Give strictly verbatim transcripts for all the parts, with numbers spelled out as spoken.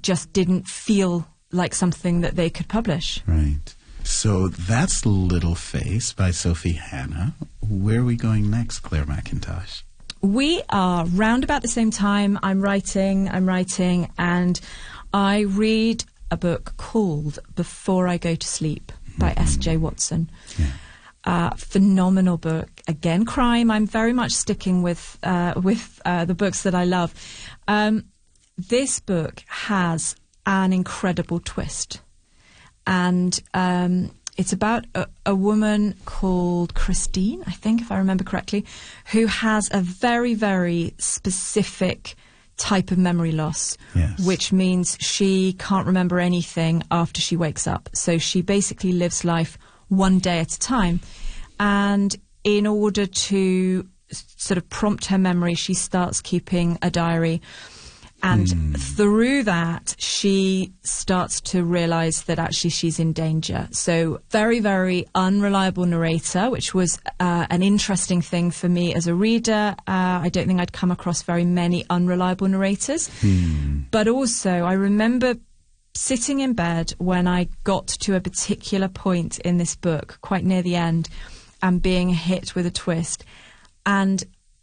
just didn't feel like something that they could publish. Right. So that's Little Face by Sophie Hannah. Where are we going next, Claire McIntosh? We are round about the same time. I'm writing, I'm writing, and I read a book called Before I Go to Sleep by mm-hmm. S J Watson. Yeah. Uh, phenomenal book. Again, crime. I'm very much sticking with uh, with uh, the books that I love. Um, this book has an incredible twist, and um, it's about a, a woman called Christine, I think, if I remember correctly, who has a very, very specific type of memory loss, yes. which means she can't remember anything after she wakes up. So she basically lives life one day at a time. And in order to sort of prompt her memory, she starts keeping a diary. And mm. through that, she starts to realize that actually she's in danger. So very, very unreliable narrator, which was uh, an interesting thing for me as a reader. Uh, I don't think I'd come across very many unreliable narrators. Mm. But also, I remember sitting in bed when I got to a particular point in this book, quite near the end, and being hit with a twist. And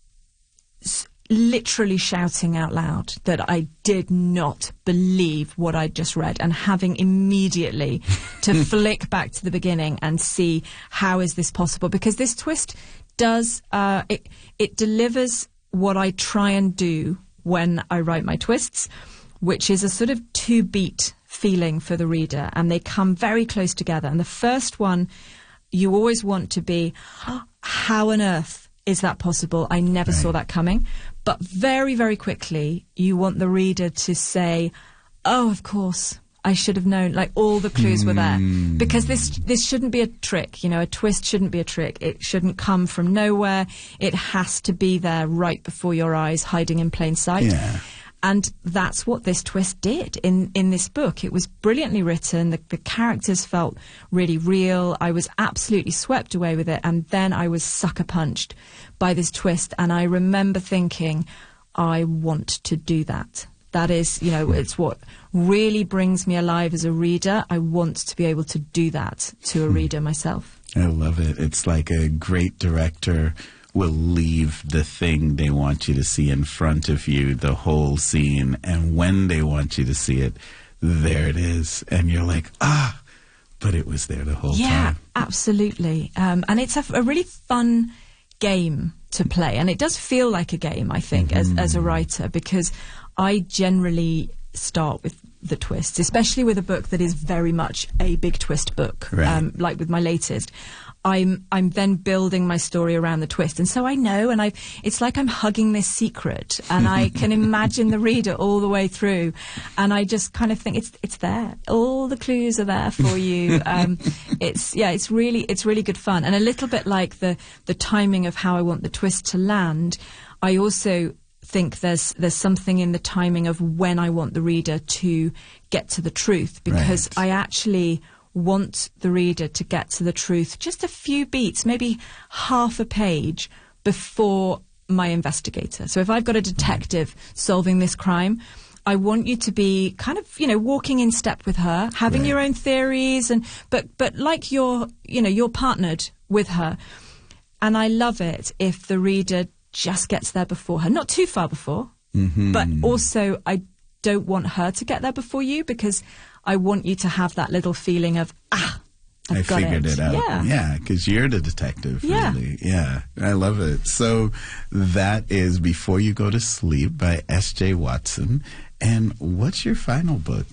s- literally shouting out loud that I did not believe what I'd just read, and having immediately to flick back to the beginning and see how is this possible, because this twist does uh, it it delivers what I try and do when I write my twists, which is a sort of two beat feeling for the reader, and they come very close together. And the first one, you always want to be, oh, how on earth is that possible? I never right. saw that coming. But very, very quickly, you want the reader to say, oh, of course, I should have known, like all the clues mm. were there. Because this this shouldn't be a trick, you know, a twist shouldn't be a trick. It shouldn't come from nowhere. It has to be there right before your eyes, hiding in plain sight. Yeah. And that's what this twist did in, in this book. It was brilliantly written. The, the characters felt really real. I was absolutely swept away with it. And then I was sucker punched by this twist. And I remember thinking, I want to do that. That is, you know, it's what really brings me alive as a reader. I want to be able to do that to a reader myself. I love it. It's like a great director will leave the thing they want you to see in front of you, the whole scene, and when they want you to see it, there it is, and you're like, ah, but it was there the whole yeah, time. Yeah, absolutely. Um, and it's a, a really fun game to play, and it does feel like a game, I think, mm-hmm. as, as a writer, because I generally start with the twists, especially with a book that is very much a big twist book, right. um, like with my latest. I'm I'm then building my story around the twist, and so I know, and I it's like I'm hugging this secret, and I can imagine the reader all the way through, and I just kind of think it's it's there, all the clues are there for you. Um, it's yeah, it's really it's really good fun, and a little bit like the the timing of how I want the twist to land. I also think there's there's something in the timing of when I want the reader to get to the truth, because right. I actually want the reader to get to the truth just a few beats, maybe half a page before my investigator. So if I've got a detective solving this crime, I want you to be kind of, you know, walking in step with her, having right. your own theories, and but but like you're, you know, you're partnered with her. And I love it if the reader just gets there before her, not too far before, mm-hmm. but also I don't want her to get there before you, because I want you to have that little feeling of, ah, I've I got figured it. it out. Yeah, yeah, because you're the detective, yeah. really. Yeah, I love it. So that is Before You Go to Sleep by S J Watson. And what's your final book,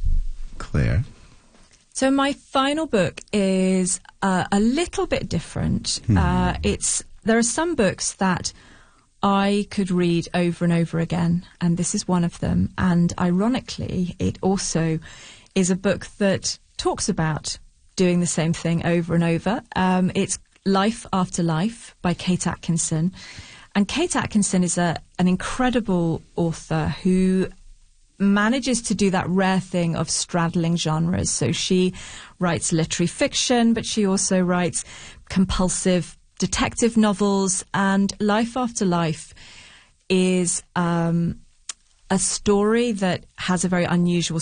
Claire? So my final book is uh, a little bit different. Hmm. Uh, it's there are some books that I could read over and over again, and this is one of them. And ironically, it also is a book that talks about doing the same thing over and over. Um, it's Life After Life by Kate Atkinson. And Kate Atkinson is a, an incredible author who manages to do that rare thing of straddling genres. So she writes literary fiction, but she also writes compulsive detective novels, and Life After Life is um, a story that has a very unusual